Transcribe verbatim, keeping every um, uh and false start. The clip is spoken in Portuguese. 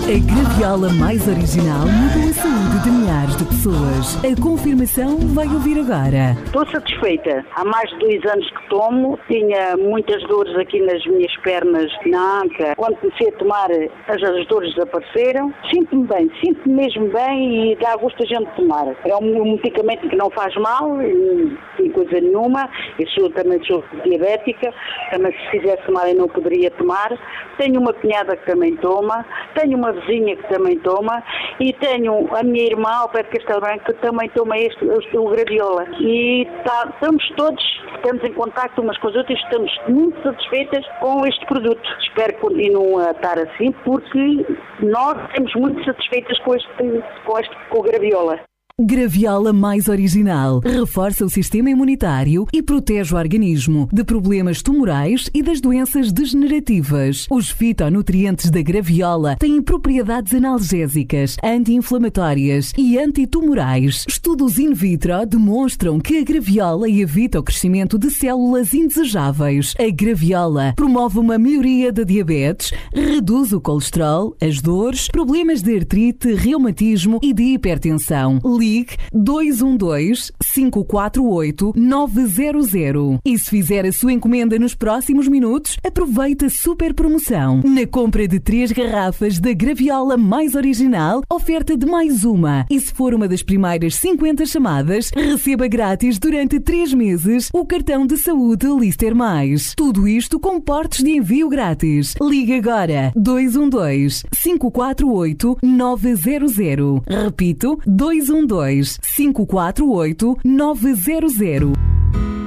A graviola mais original mudou a saúde de milhares de pessoas. A confirmação vai ouvir agora. Estou satisfeita. Há mais de dois anos que tomo. Tinha muitas dores aqui nas minhas pernas, na anca. Quando comecei a tomar, as, as dores desapareceram. Sinto-me bem, sinto-me mesmo bem e dá gosto a gente tomar. É um medicamento que não faz mal, nem coisa nenhuma. Eu sou, também sou diabética. Também se quisesse tomar eu não poderia tomar. Tenho uma cunhada que também toma. Tenho uma vizinha que também toma e tenho a minha irmã ao pé de Castelo Branco que também toma este, este o graviola. E tá, estamos todos, estamos em contacto umas com as outras, estamos muito satisfeitas com este produto. Espero que continuem a estar assim porque nós estamos muito satisfeitas com este, com este com o graviola. Graviola mais original. Reforça o sistema imunitário e protege o organismo de problemas tumorais e das doenças degenerativas. Os fitonutrientes da graviola têm propriedades analgésicas, anti-inflamatórias e antitumorais. Estudos in vitro demonstram que a graviola evita o crescimento de células indesejáveis. A graviola promove uma melhoria da diabetes, reduz o colesterol, as dores, problemas de artrite, reumatismo e de hipertensão. Ligue dois um dois, cinco quatro oito, nove zero zero. E se fizer a sua encomenda nos próximos minutos, aproveita a super promoção. Na compra de três garrafas da graviola mais original, oferta de mais uma. E se for uma das primeiras cinquenta chamadas, receba grátis durante três meses o cartão de saúde Lister Mais. Tudo isto com portes de envio grátis. Ligue agora dois um dois, cinco quatro oito, nove zero zero. Repito, dois um dois, cinco quatro oito, nove zero zero.